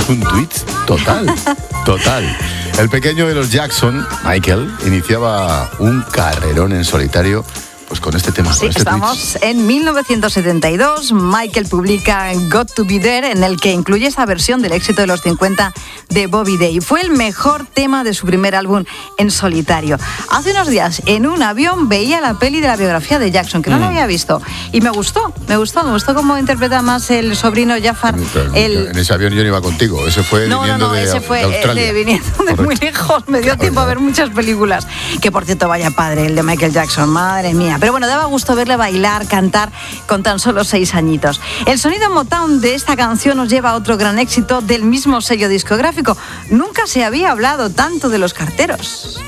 es un tweet total. El pequeño de los Jackson, Michael, iniciaba un carrerón en solitario pues con este tema. Sí, estamos en 1972. Michael publica Got to Be There, en el que incluye esa versión del éxito de los 50 de Bobby Day. Fue el mejor tema de su primer álbum en solitario. Hace unos días, en un avión, veía la peli de la biografía de Jackson, que no la había visto. Y me gustó cómo interpreta más el sobrino Jafar. En ese avión yo no iba contigo. Ese fue viniendo de Australia. Viniendo de muy lejos. Me dio tiempo a ver muchas películas. Que, por cierto, vaya padre, el de Michael Jackson. Madre mía. Pero bueno, daba gusto verle bailar, cantar con tan solo 6 añitos. El sonido Motown de esta canción nos lleva a otro gran éxito del mismo sello discográfico. Nunca se había hablado tanto de los carteros.